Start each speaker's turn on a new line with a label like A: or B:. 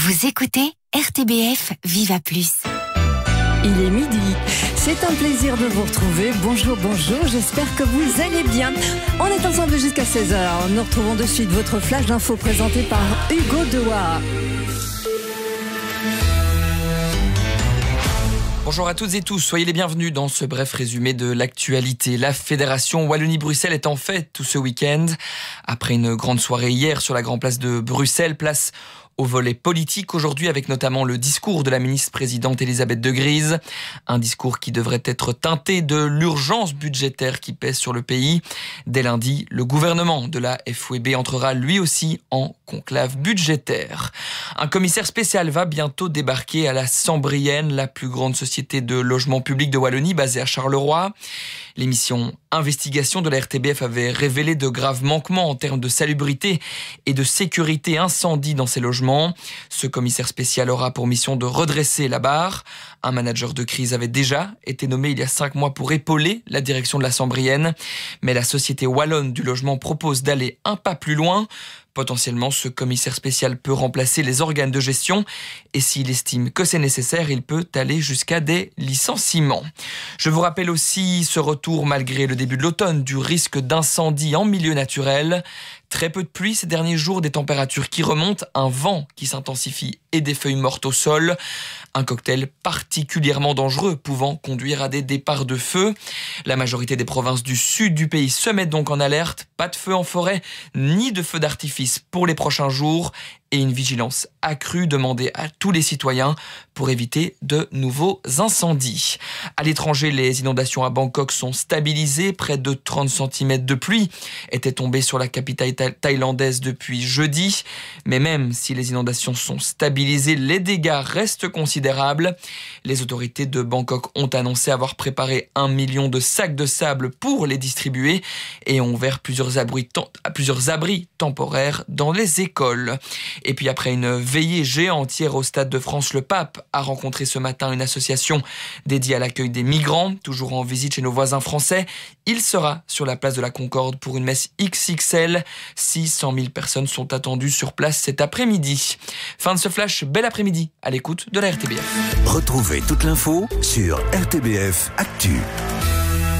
A: Vous écoutez RTBF Viva Plus.
B: Il est midi. C'est un plaisir de vous retrouver. Bonjour, j'espère que vous allez bien. On est ensemble jusqu'à 16h. Nous retrouvons de suite votre flash d'infos présenté par Hugo Dewa.
C: Bonjour à toutes et tous, soyez les bienvenus dans ce bref résumé de l'actualité. La Fédération Wallonie-Bruxelles est en fête tout ce week-end. Après une grande soirée hier sur la Grande Place de Bruxelles, place au volet politique aujourd'hui avec notamment le discours de la ministre-présidente Elisabeth De Griese. Un discours qui devrait être teinté de l'urgence budgétaire qui pèse sur le pays. Dès lundi, le gouvernement de la FWB entrera lui aussi en conclave budgétaire. Un commissaire spécial va bientôt débarquer à la Sambrienne, la plus grande société de logement public de Wallonie basée à Charleroi. L'émission Investigation de la RTBF avait révélé de graves manquements en termes de salubrité et de sécurité incendie dans ces logements. Ce commissaire spécial aura pour mission de redresser la barre. Un manager de crise avait déjà été nommé il y a 5 mois pour épauler la direction de la Sambrienne. Mais la société wallonne du logement propose d'aller un pas plus loin. Potentiellement, ce commissaire spécial peut remplacer les organes de gestion et s'il estime que c'est nécessaire, il peut aller jusqu'à des licenciements. Je vous rappelle aussi ce retour, malgré le début de l'automne, du risque d'incendie en milieu naturel. Très peu de pluie ces derniers jours, des températures qui remontent, un vent qui s'intensifie et des feuilles mortes au sol. Un cocktail particulièrement dangereux pouvant conduire à des départs de feu. La majorité des provinces du sud du pays se mettent donc en alerte. Pas de feu en forêt, ni de feu d'artifice pour les prochains jours. Et une vigilance accrue demandée à tous les citoyens pour éviter de nouveaux incendies. À l'étranger, les inondations à Bangkok sont stabilisées. Près de 30 cm de pluie étaient tombés sur la capitale thaïlandaise depuis jeudi. Mais même si les inondations sont stabilisées, les dégâts restent considérables. Les autorités de Bangkok ont annoncé avoir préparé 1 million de sacs de sable pour les distribuer et ont ouvert plusieurs abris temporaires dans les écoles. Et puis après une veillée géante hier au Stade de France, le pape a rencontré ce matin une association dédiée à l'accueil des migrants, toujours en visite chez nos voisins français. Il sera sur la place de la Concorde pour une messe XXL. 600 000 personnes sont attendues sur place cet après-midi. Fin de ce flash, bel après-midi à l'écoute de la RTBF.
D: Retrouvez toute l'info sur RTBF Actu.